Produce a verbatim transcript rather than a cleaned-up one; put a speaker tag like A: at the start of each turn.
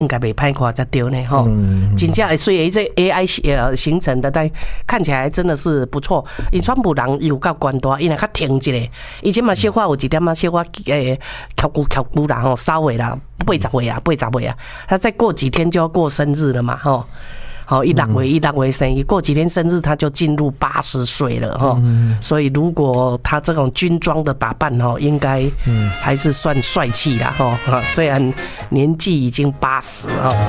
A: 应该袂歹看才对呢吼。真正虽然这 A I 呃形成的，但看起来真的是不错。因川普人有够关大，伊若较停一下，以前嘛小可有一点仔小可诶，翘骨翘骨啦吼，稍微啦，八十岁啊，八十岁啊，他再过几天就要过生日了嘛吼。好，一两位一两位生日，过几天生日他就进入八十岁了哈，所以如果他这种军装的打扮哈，应该还是算帅气的哈，虽然年纪已经八十哈。